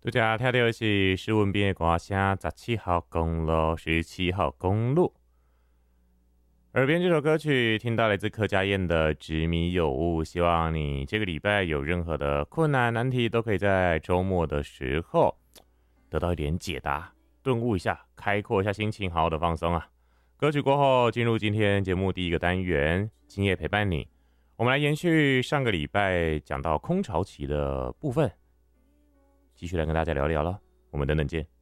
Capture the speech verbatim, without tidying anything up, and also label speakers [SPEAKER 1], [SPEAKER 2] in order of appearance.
[SPEAKER 1] 大家听到的是施文斌的歌声，十七号公路，十七号公路。耳边这首歌曲听到来自柯佳燕的《执迷有误》，希望你这个礼拜有任何的困难难题，都可以在周末的时候得到一点解答，顿悟一下，开阔一下心情，好好的放松啊。歌曲过后，进入今天节目第一个单元，今夜陪伴你。我们来延续上个礼拜讲到空巢期的部分，继续来跟大家聊聊了。我们等等见。